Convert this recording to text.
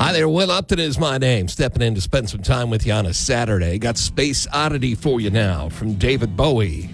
Hi there, Will Upton is my name. Stepping in to spend some time with you on a Saturday. Got Space Oddity for you now from David Bowie.